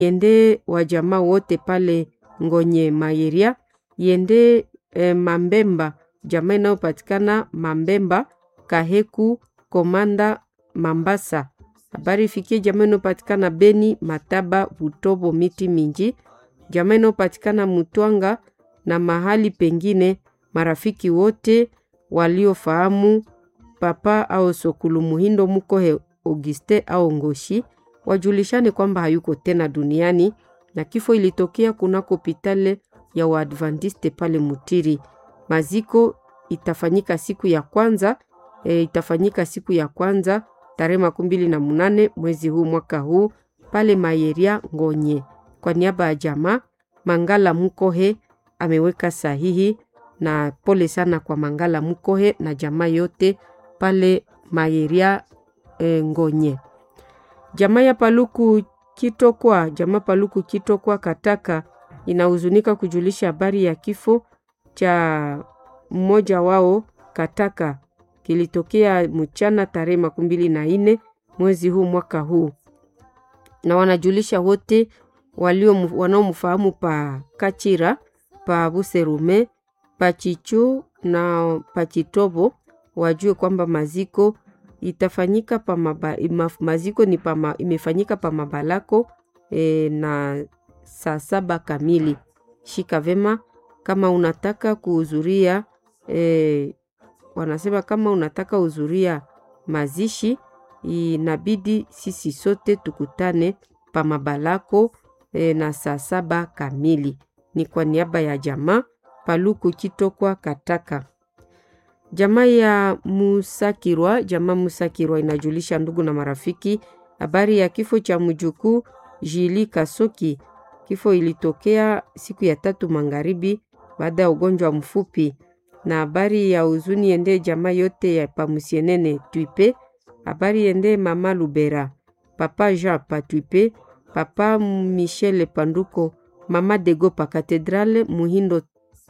yende wa jamaa wote pale Ngonye Mayeria, yende Mambemba, jamaa inayopatikana Mambemba, Kaheku, Komanda, Mambasa. Habari fikie jamaa inayopatikana Beni, Mataba, Butobo, Miti Minji, jamaa inayopatikana Mutwanga na mahali pengine. Marafiki wote waliofahamu Papa au Sokulu Muhindo Mukohe Auguste au Ngoshi wajulishane kwamba hayuko tena duniani, na kifo ilitokea kunako hospitali ya Waadventiste pale Mutiri. Maziko itafanyika siku ya kwanza tarehe 28 mwezi huu mwaka huu pale Mayeria Ngonye. Kwa niaba ya jamaa, Mangala Mukohe ameweka sahihi, na pole sana kwa Mangala Mukohe na jamaa yote pale Mayeria Ngonye. Jamaa ya Paluku Kitokwa Kataka inahuzunika kujulisha habari ya kifo cha mmoja wao Kataka kilitokea mchana tarehe 24 mwezi huu mwaka huu, na wanajulisha wote wanaomfahamu pa Kachira, pa Buserume, pa Chichu na pa Chitobo wajue kwamba maziko itafanyika imefanyika pa Mabalako na saa 7 kamili. Shika vema kama unataka kuhudhuria wanasema kama unataka kuhudhuria mazishi, inabidi sisi sote tukutane pa Mabalako na saa 7 kamili. Ni kwa niaba ya jamaa Paluku Kitokwa Kataka. Jamaa ya Musakirwa inajulisha ndugu na marafiki habari ya kifo cha mjukuu Jili Kasoki. Kifo ilitokea siku ya 3 magharibi baada ya ugonjwa mfupi. Na habari ya huzuni ende jamaa yote ya Pamusienene Tuipe. Habari ende mama Lubera, papa Jean Patuipe, papa Michel Panduko, mama Dego pa Katedrale Muhindo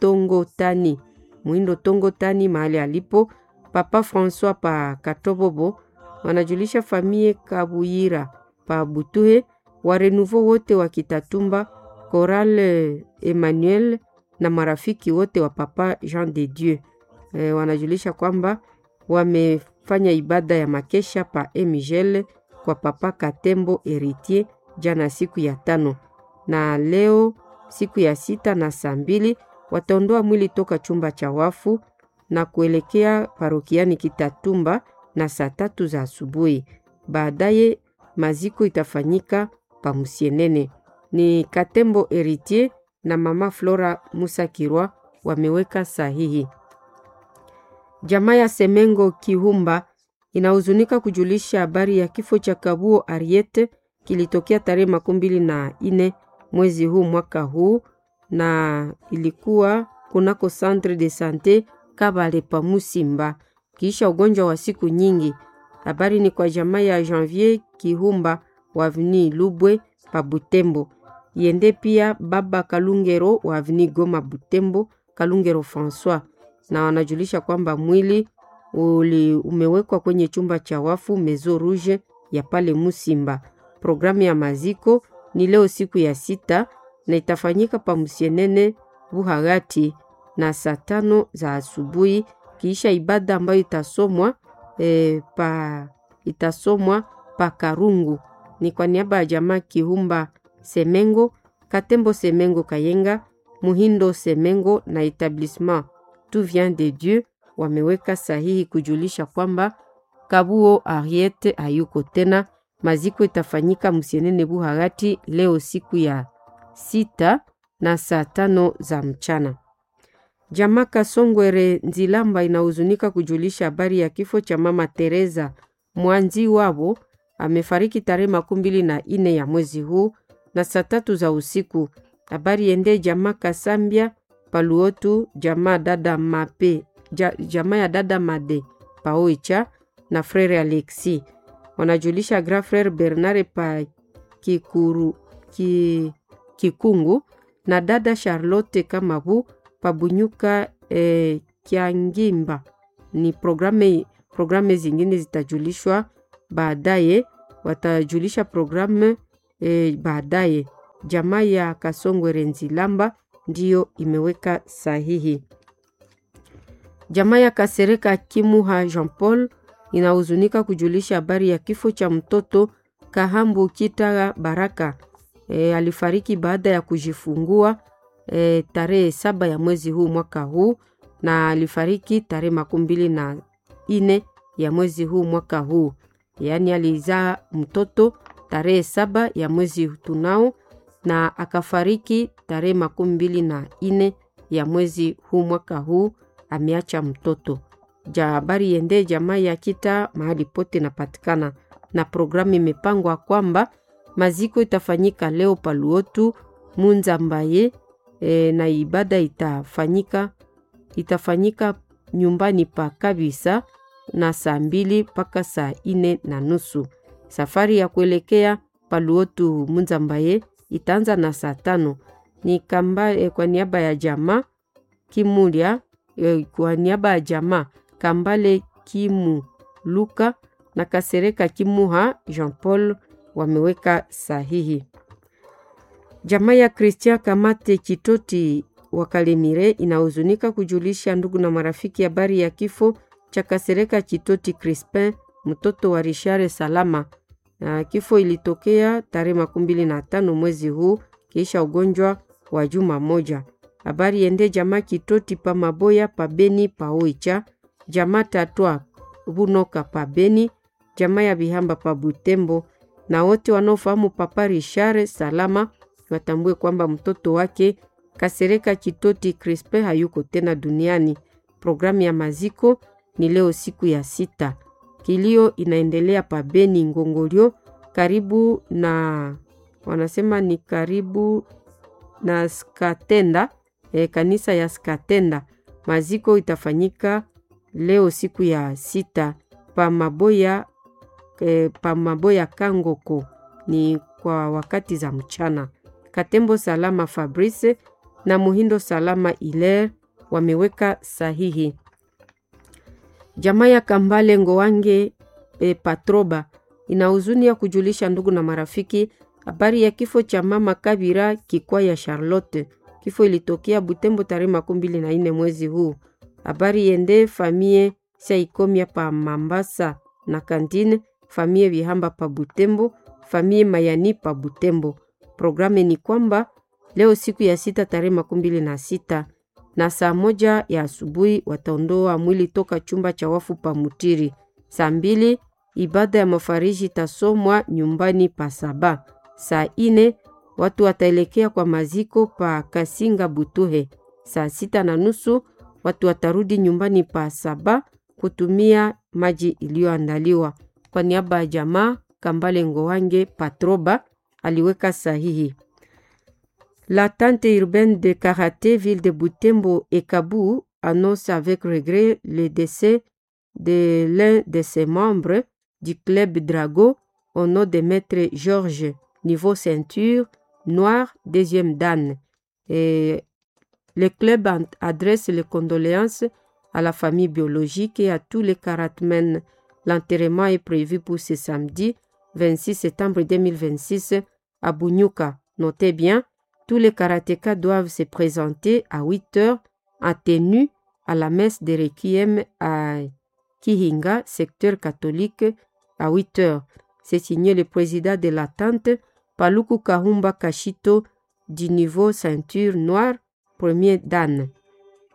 Tongo Tani mahali alipo, papa François pa Katobobo. Wanajulisha famille Kabuyira pa Butuhe, wa Renouveau wote wa Kitatumba, Chorale Emmanuel na marafiki wote wa papa Jean de Dieu. Wanajulisha kwamba wamefanya ibada ya makesha pa Emigel kwa papa Katembo Heritier jana siku ya 5, na leo siku ya 6 na saa 2 wataondoa mwili toka chumba cha wafu na kuelekea parokiani Kitatumba na saa 3 za asubuhi. Baadaye maziko itafanyika pa Musienene. Ni Katembo Heritier na mama Flora Musakirwa wameweka sahihi. Jamaa ya Semengo Kihumba inahuzunika kujulisha habari ya kifo cha Kabuo Ariete kilitokea tarehe 24 mwezi huu mwaka huu, na ilikuwa kunako Centre de Sante Kabale pa Musimba kisha ugonjwa wa siku nyingi. Habari ni kwa jamaa ya Janvier Kihumba wa Avenue Lubwe pa Butembo. Yende pia baba Kalungero wa Avenue Goma Butembo, Kalungero François, na wanajulisha kwamba mwili umewekwa kwenye chumba cha wafu Maison Rouge ya pale Musimba. Programu ya maziko ni leo siku ya 6 na itafanyika pa Musienene Buhagati na saa 5 za asubuhi, kisha ibada ambayo itasomwa pa Karungu. Ni kwa niaba ya jamaa Kihumba Semengo, Katembo Semengo Kayenga, Muhindo Semengo na Etablissement Tout Vient de Dieu wameweka sahihi kujulisha kwamba Kabuo Ariete hayuko tena. Maziko itafanyika Musienene Buhagati leo siku ya 6 na saa 5 za mchana. Jamaa Kasongwere Nzilamba inahuzunika kujulisha habari ya kifo cha mama Teresa Mwanzi wabo. Amefariki tarehe 24 ya mwezi huu na saa 3 za usiku. Habari ende jamaa Kasambia Paluotu, jamaa ya dada Made Paoicha na frere Alexi. Wanajulisha grand frère Bernard pa Kikungu na dada Charlotte Kamabu Pabunyuka Kiangimba. Ni programe zingine zitajulishwa baadaye, watajulisha programe baadaye. jamaa ya Kasongwe Renzilamba ndiyo imeweka sahihi. Jamaa ya Kasereka Kimuha Jean Paul inahuzunika kujulisha habari ya kifo cha mtoto Kahambu Kita Baraka. Alifariki baada ya kujifungua tarehe 7 ya mwezi huu mwaka huu, na alifariki tarehe 24 ya mwezi huu mwaka huu. Yaani alizaa mtoto tarehe 7 ya mwezi tunao na akafariki tarehe 24 ya mwezi huu mwaka huu. Ameacha mtoto. Habari yende jamaa ya Kita mahali pote napatikana, na programu imepangwa kwamba maziko itafanyika leo Paluotu Munzambaye, na ibada itafanyika nyumbani pa Kabisa na saa 2 mpaka saa 4:30. Safari ya kuelekea Paluotu Munzambaye itaanza na saa 5. Ni kamba kwa niaba ya jamaa Kimulia, kwa niaba ya jamaa Kambale Kimu Luka na Kasereka Kimuha Jean Paul wameweka sahihi. Jamaa ya Christian Kamate Kitoti wa Kalemire inahuzunika kujulisha ndugu na marafiki habari ya kifo cha Kasereka Kitoti Crispin, mtoto wa Richard Salama. Kifo ilitokea tarehe 25 mwezi huu kisha ugonjwa wa juma moja. Habari yende jamaa Kitoti pa Maboya pa Beni pa Oicha, jamaa Tatwa Bunoka pa Beni, jamaa ya Bihamba pa Butembo, na wote wanaofahamu Papa Richard Salama watambue kwamba mtoto wake Kasereka Kitoti Crispin hayuko tena duniani. Programu ya maziko ni leo siku ya 6. Kilio inaendelea pa Beni Ngongolio, karibu na wanasema ni karibu na Skatenda, kanisa ya Skatenda. Maziko itafanyika leo siku ya 6 pa Maboya Kangoko, ni kwa wakati za mchana. Katembo Salama Fabrice na Muhindo Salama Hilaire wameweka sahihi. Jamaa ya Kambale Ngowange Patroba ina huzuni ya kujulisha ndugu na marafiki habari ya kifo cha mama Kabira Kikwaya Charlotte. Kifo ilitokea Butembo tarehe 24 mwezi huu. Habari yende famie Saikomia pa Mambasa na Kantine, famie Bihamba pa Butembo, famie Mayani pa Butembo. Programe ni kwamba leo siku ya 6 tarehe 26 na saa 1 ya asubuhi wataondoa mwili toka chumba cha wafu pa Mutiri. Saa 2 ibada ya mafariji tasomwa nyumbani pa Saba. Saa 4 watu wataelekea kwa maziko pa Kasinga Butuhe. Saa 6:30 watu watarudi nyumbani pa Saba kutumia maji iliyoandaliwa. Kwa niaba ya jamaa Kambale Ngowange Patroba aliweka sahihi. La tante urbaine de Karaté, ville de Butembo et Kabou, annonce avec regret le décès de l'un de ses membres du club Drago au nom de maître Georges, niveau ceinture noire, 2e dan. Et le club adresse les condoléances à la famille biologique et à tous les karatmen. L'enterrement est prévu pour ce samedi 26 septembre 2026 à Bunyuka. Notez bien, tous les karatékas doivent se présenter à 8h en tenue à la messe de Requiem à Kihinga, secteur catholique, à 8h. C'est signé le président de l'attente, Paluku Kahumba Kashito, du niveau ceinture noire, 1er dan.